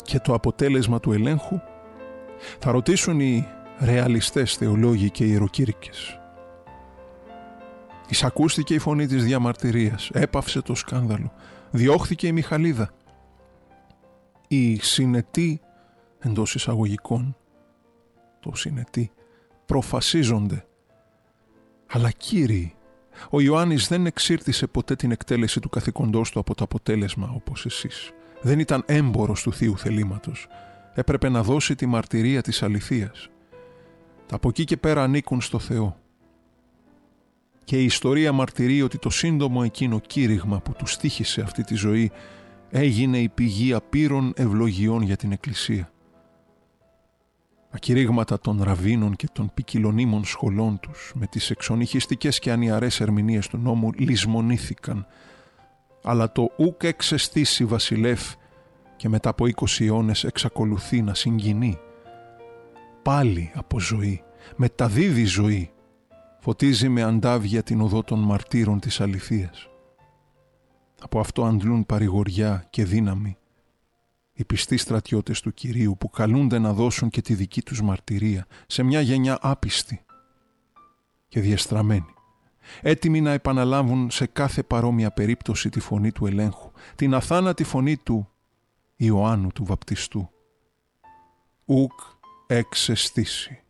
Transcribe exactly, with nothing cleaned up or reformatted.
Και το αποτέλεσμα του ελέγχου? Θα ρωτήσουν οι ρεαλιστές θεολόγοι και ιεροκήρυκες. Εισακούστηκε η φωνή της διαμαρτυρίας, έπαυσε το σκάνδαλο, διώχθηκε η Μιχαλίδα. Οι συνετοί, εντός εισαγωγικών, το συνετοί, προφασίζονται. Αλλά κύριοι, ο Ιωάννης δεν εξήρτησε ποτέ την εκτέλεση του καθηκοντός του από το αποτέλεσμα όπως εσείς. Δεν ήταν έμπορος του θείου θελήματος. Έπρεπε να δώσει τη μαρτυρία της αληθείας. Τα από εκεί και πέρα ανήκουν στο Θεό. Και η ιστορία μαρτυρεί ότι το σύντομο εκείνο κήρυγμα που του στοίχησε αυτή τη ζωή έγινε η πηγή απείρων ευλογιών για την Εκκλησία. Τα κηρύγματα των ραβίνων και των ποικιλονίμων σχολών τους με τις εξονυχιστικές και ανιαρές ερμηνείες του νόμου λησμονήθηκαν, αλλά το ουκ εξαιστήσει βασιλεύ και μετά από είκοσι αιώνες εξακολουθεί να συγκινεί. Πάλι από ζωή, μεταδίδει ζωή, φωτίζει με αντάβια την οδό των μαρτύρων της αληθείας. Από αυτό αντλούν παρηγοριά και δύναμη οι πιστοί στρατιώτες του Κυρίου που καλούνται να δώσουν και τη δική τους μαρτυρία σε μια γενιά άπιστη και διεστραμμένη, έτοιμοι να επαναλάβουν σε κάθε παρόμοια περίπτωση τη φωνή του ελέγχου, την αθάνατη φωνή του Ιωάννου του Βαπτιστού. Ουκ εξαιστήσει.